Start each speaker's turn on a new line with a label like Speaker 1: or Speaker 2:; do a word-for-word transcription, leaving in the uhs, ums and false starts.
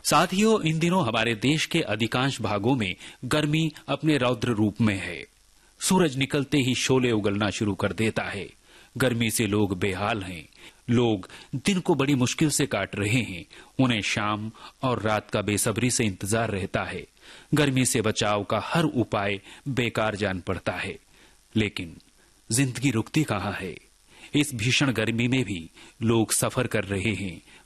Speaker 1: साथियों, इन दिनों हमारे देश के अधिकांश भागों में गर्मी अपने रौद्र रूप में है। सूरज निकलते ही शोले उगलना शुरू कर देता है। गर्मी से लोग बेहाल हैं। लोग दिन को बड़ी मुश्किल से काट रहे हैं। उन्हें शाम और रात का बेसब्री से इंतजार रहता है। गर्मी से बचाव का हर उपाय बेकार जान पड़ता है। लेकिन जिंदगी रुकती कहाँ है। इस भीषण गर्मी में भी लोग सफर कर रहे हैं,